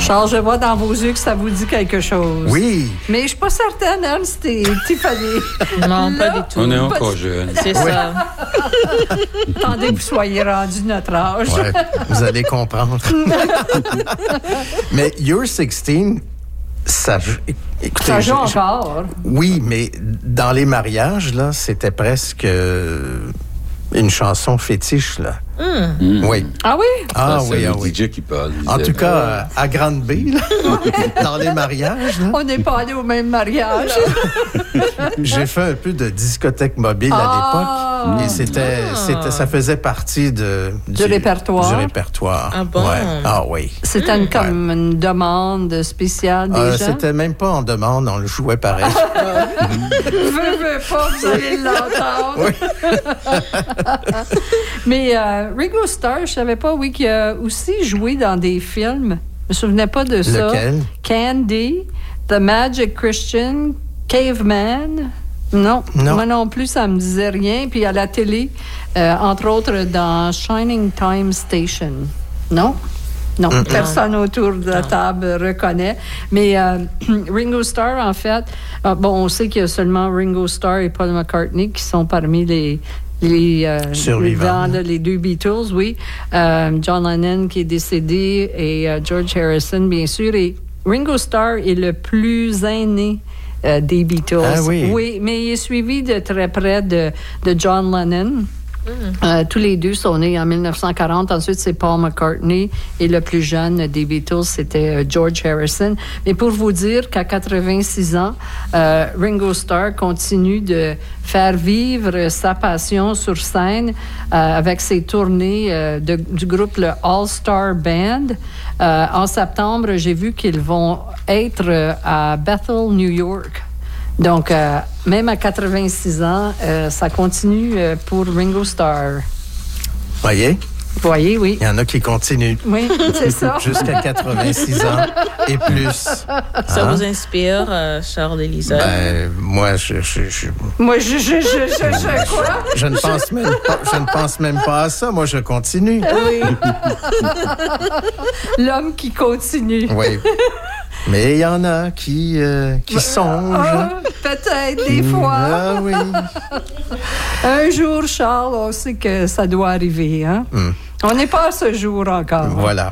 Charles, je vois dans vos yeux que ça vous dit quelque chose. Oui. Mais je suis pas certaine, Ernst et Tiffany. Non, pas du tout. On est encore jeunes. C'est ça. Attendez que vous soyez rendus de notre âge. Ouais, vous allez comprendre. Mais You're 16, écoutez, Ça joue encore. Oui, mais dans les mariages, là, c'était presque une chanson fétiche, là. Oui. Ah oui? Ah c'est oui, le ah oui. DJ qui parle. En tout cas, à Grande B, là, dans les mariages, là, On n'est pas allé au même mariage. j'ai fait un peu de discothèque mobile à l'époque. Et ça faisait partie du répertoire. Du répertoire. Ah bon? Ouais. Ah oui. C'était comme une demande spéciale des gens. C'était même pas en demande, on le jouait pareil. Veux pas, vous allez l'entendre. Mais Ringo Starr, je savais pas, oui, qu'il a aussi joué dans des films. Je me souvenais pas de ça. Lequel? Candy, The Magic Christian, Caveman. Non, moi non plus, ça me disait rien. Puis à la télé, entre autres dans Shining Time Station. Non? Non, personne autour de la table reconnaît. Mais Ringo Starr, en fait, on sait qu'il y a seulement Ringo Starr et Paul McCartney qui sont parmi les survivants, les deux Beatles, oui. John Lennon qui est décédé et George Harrison, bien sûr. Et Ringo Starr est le plus aîné des Beatles. Ah oui. Oui, mais il est suivi de très près de John Lennon. Tous les deux sont nés en 1940. Ensuite, c'est Paul McCartney. Et le plus jeune des Beatles, c'était George Harrison. Mais pour vous dire qu'à 86 ans, Ringo Starr continue de faire vivre sa passion sur scène avec ses tournées du groupe le All-Star Band. En septembre, j'ai vu qu'ils vont être à Bethel, New York. Donc, même à 86 ans, ça continue pour Ringo Starr. Voyez, oui. Il y en a qui continuent. Oui, c'est ça. Jusqu'à 86 ans et plus. Ça vous inspire, Charles et Lisa? Moi, Moi, quoi? Je ne pense même pas à ça. Moi, je continue. Oui. L'homme qui continue. Oui. Mais il y en a qui songent. Peut-être, des fois. Ah oui. Un jour, Charles, on sait que ça doit arriver. Hein? On n'est pas à ce jour encore. Voilà.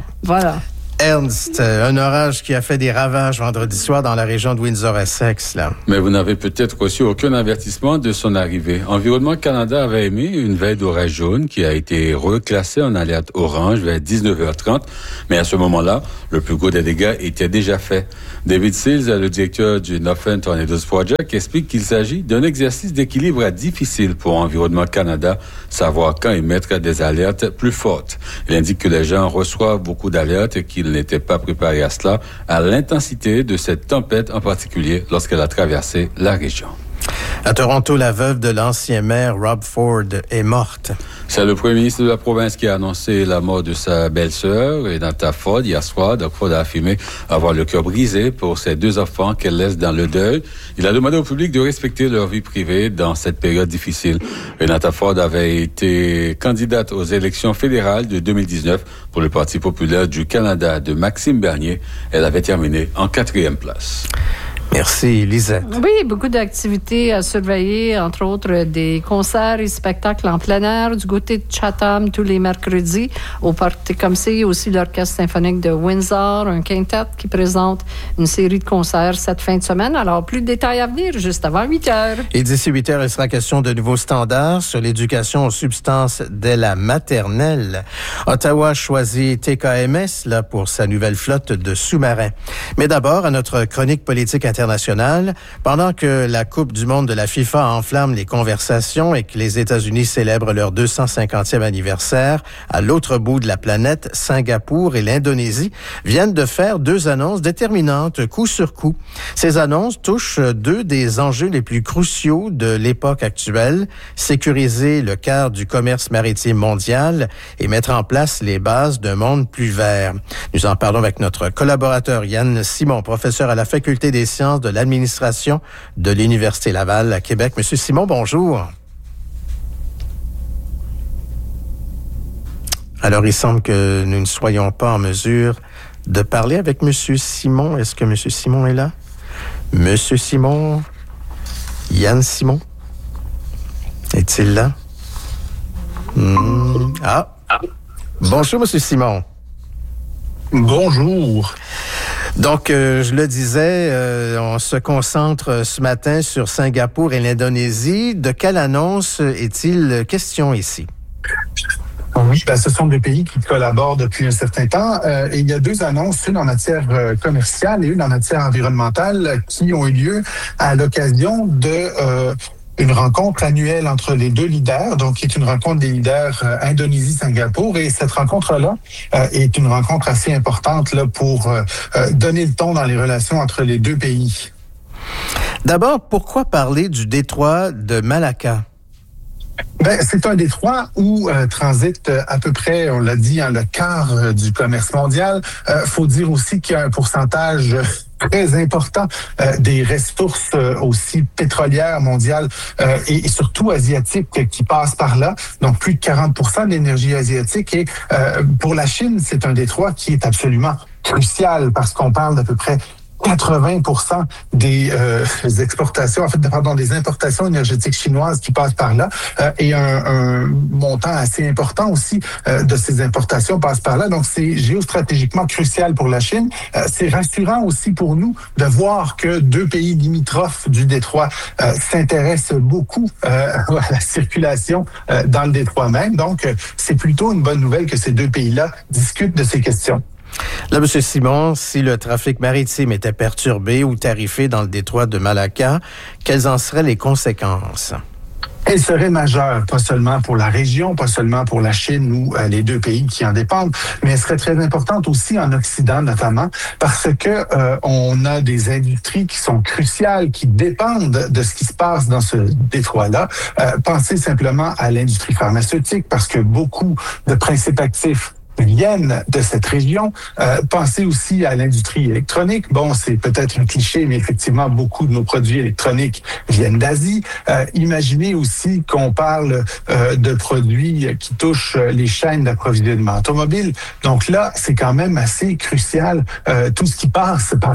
Ernst, un orage qui a fait des ravages vendredi soir dans la région de Windsor-Essex, là. Mais vous n'avez peut-être reçu aucun avertissement de son arrivée. Environnement Canada avait émis une veille d'orage jaune qui a été reclassée en alerte orange vers 19h30. Mais à ce moment-là, le plus gros des dégâts était déjà fait. David Seals, le directeur du Northern Tornadoes Project, explique qu'il s'agit d'un exercice d'équilibre difficile pour Environnement Canada, savoir quand émettre des alertes plus fortes. Il indique que les gens reçoivent beaucoup d'alertes et qu'ils n'étaient pas préparés à cela, à l'intensité de cette tempête en particulier lorsqu'elle a traversé la région. À Toronto, la veuve de l'ancien maire Rob Ford est morte. C'est le premier ministre de la province qui a annoncé la mort de sa belle-sœur, Renata Ford, hier soir. Doug Ford a affirmé avoir le cœur brisé pour ses deux enfants qu'elle laisse dans le deuil. Il a demandé au public de respecter leur vie privée dans cette période difficile. Renata Ford avait été candidate aux élections fédérales de 2019 pour le Parti populaire du Canada de Maxime Bernier. Elle avait terminé en 4e place. Merci, Lisette. Oui, beaucoup d'activités à surveiller, entre autres des concerts et spectacles en plein air du côté de Chatham tous les mercredis. Au Parti comme c'est aussi l'Orchestre symphonique de Windsor, un quintet qui présente une série de concerts cette fin de semaine. Alors, plus de détails à venir juste avant 8 heures. Et d'ici 8 heures, il sera question de nouveaux standards sur l'éducation aux substances dès la maternelle. Ottawa choisit TKMS là, pour sa nouvelle flotte de sous-marins. Mais d'abord, à notre chronique politique internationale, pendant que la Coupe du monde de la FIFA enflamme les conversations et que les États-Unis célèbrent leur 250e anniversaire, à l'autre bout de la planète, Singapour et l'Indonésie viennent de faire deux annonces déterminantes, coup sur coup. Ces annonces touchent deux des enjeux les plus cruciaux de l'époque actuelle, sécuriser le quart du commerce maritime mondial et mettre en place les bases d'un monde plus vert. Nous en parlons avec notre collaborateur Yann Simon, professeur à la Faculté des sciences de l'administration de l'Université Laval à Québec. Monsieur Simon, bonjour. Alors, il semble que nous ne soyons pas en mesure de parler avec M. Simon. Est-ce que M. Simon est là? M. Simon? Yann Simon? Est-il là? Ah! Bonjour, M. Simon. Bonjour. Donc, je le disais, on se concentre ce matin sur Singapour et l'Indonésie. De quelle annonce est-il question ici? Oui, ce sont deux pays qui collaborent depuis un certain temps. Et il y a deux annonces, une en matière commerciale et une en matière environnementale, qui ont eu lieu à l'occasion de une rencontre annuelle entre les deux leaders, donc qui est une rencontre des leaders Indonésie-Singapour. Et cette rencontre-là est une rencontre assez importante là, pour donner le ton dans les relations entre les deux pays. D'abord, pourquoi parler du détroit de Malacca? C'est un détroit où transite à peu près, on l'a dit, le quart du commerce mondial. Faut dire aussi qu'il y a un pourcentage très important des ressources aussi pétrolières mondiales et surtout asiatiques qui passent par là. Donc, plus de 40% de l'énergie asiatique. Et pour la Chine, c'est un détroit qui est absolument crucial parce qu'on parle d'à peu près 80% des exportations, des importations énergétiques chinoises qui passent par là et un montant assez important aussi de ces importations passe par là. Donc, c'est géostratégiquement crucial pour la Chine. C'est rassurant aussi pour nous de voir que deux pays limitrophes du détroit s'intéressent beaucoup à la circulation dans le détroit même. Donc, c'est plutôt une bonne nouvelle que ces deux pays-là discutent de ces questions. Là, M. Simon, si le trafic maritime était perturbé ou tarifé dans le détroit de Malacca, quelles en seraient les conséquences? Elle serait majeure, pas seulement pour la région, pas seulement pour la Chine ou les deux pays qui en dépendent, mais elle serait très importante aussi en Occident notamment, parce que on a des industries qui sont cruciales, qui dépendent de ce qui se passe dans ce détroit-là. Pensez simplement à l'industrie pharmaceutique, parce que beaucoup de principes actifs viennent de cette région. Pensez aussi à l'industrie électronique. Bon, c'est peut-être un cliché, mais effectivement, beaucoup de nos produits électroniques viennent d'Asie. Imaginez aussi qu'on parle de produits qui touchent les chaînes d'approvisionnement automobile. Donc là, c'est quand même assez crucial tout ce qui passe par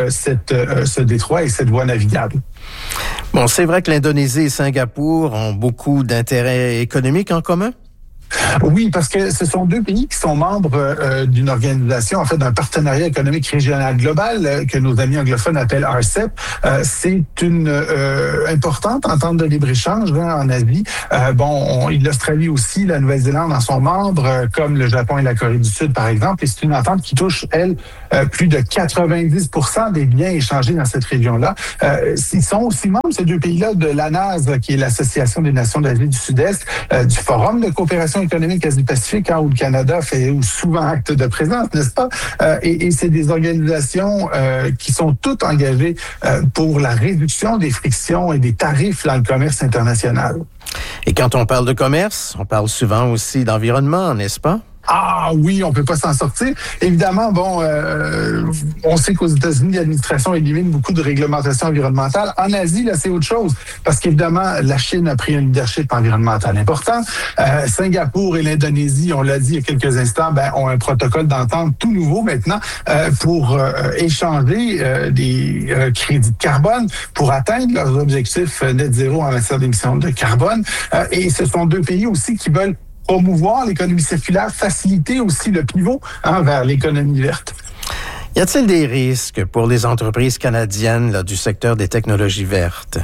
ce détroit et cette voie navigable. Bon, c'est vrai que l'Indonésie et Singapour ont beaucoup d'intérêts économiques en commun? Oui, parce que ce sont deux pays qui sont membres d'une organisation, en fait, d'un partenariat économique régional global que nos amis anglophones appellent RCEP. C'est une importante entente de libre-échange en Asie. L'Australie aussi, la Nouvelle-Zélande en sont membres, comme le Japon et la Corée du Sud, par exemple. Et c'est une entente qui touche, elle, plus de 90% des biens échangés dans cette région-là. Ils sont aussi membres, ces deux pays-là, de l'ANASE, qui est l'Association des nations d'Asie du Sud-Est, du Forum de coopération économique Asie-Pacifique, où le Canada fait souvent acte de présence, n'est-ce pas? Et c'est des organisations qui sont toutes engagées pour la réduction des frictions et des tarifs dans le commerce international. Et quand on parle de commerce, on parle souvent aussi d'environnement, n'est-ce pas? Ah oui, on peut pas s'en sortir. Évidemment, on sait qu'aux États-Unis, l'administration élimine beaucoup de réglementations environnementales. En Asie, là, c'est autre chose. Parce qu'évidemment, la Chine a pris un leadership environnemental important. Singapour et l'Indonésie, on l'a dit il y a quelques instants, ont un protocole d'entente tout nouveau maintenant pour échanger des crédits de carbone pour atteindre leurs objectifs net zéro en matière d'émissions de carbone. Et ce sont deux pays aussi qui veulent promouvoir l'économie circulaire, faciliter aussi le pivot vers l'économie verte. Y a-t-il des risques pour les entreprises canadiennes du secteur des technologies vertes?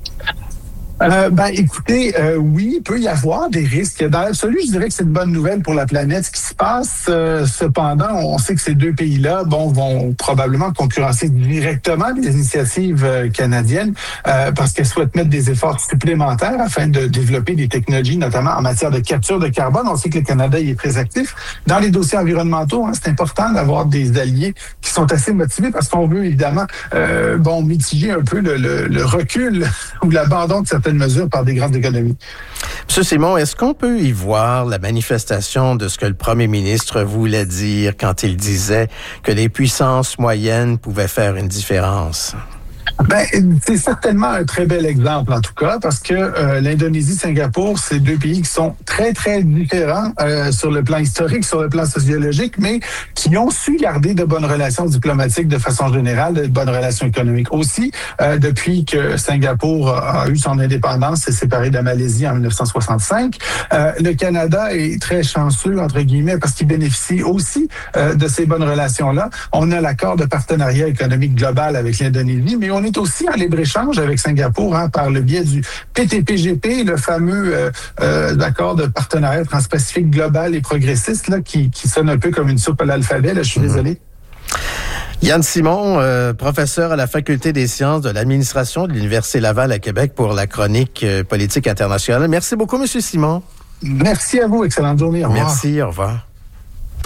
Écoutez, oui, il peut y avoir des risques. Dans l'absolu, je dirais que c'est une bonne nouvelle pour la planète. Ce qui se passe, cependant, on sait que ces deux pays-là, vont probablement concurrencer directement les initiatives canadiennes parce qu'elles souhaitent mettre des efforts supplémentaires afin de développer des technologies, notamment en matière de capture de carbone. On sait que le Canada y est très actif. Dans les dossiers environnementaux, c'est important d'avoir des alliés qui sont assez motivés parce qu'on veut évidemment, mitiger un peu le recul ou l'abandon de certaines mesures par des grandes économies. M. Simon, est-ce qu'on peut y voir la manifestation de ce que le premier ministre voulait dire quand il disait que les puissances moyennes pouvaient faire une différence? Ben, c'est certainement un très bel exemple, en tout cas, parce que l'Indonésie, Singapour, c'est deux pays qui sont très, très différents sur le plan historique, sur le plan sociologique, mais qui ont su garder de bonnes relations diplomatiques de façon générale, de bonnes relations économiques aussi. Depuis que Singapour a eu son indépendance, s'est séparé de la Malaisie en 1965. Le Canada est très chanceux, entre guillemets, parce qu'il bénéficie aussi de ces bonnes relations-là. On a l'accord de partenariat économique global avec l'Indonésie, mais on est aussi en libre-échange avec Singapour par le biais du PTPGP, le fameux accord de partenariat transpacifique global et progressiste là, qui sonne un peu comme une soupe à l'alphabet. Là, je suis désolé. Yann Simon, professeur à la Faculté des sciences de l'administration de l'Université Laval à Québec pour la chronique politique internationale. Merci beaucoup, M. Simon. Merci à vous. Excellente journée. Au revoir. Merci, au revoir.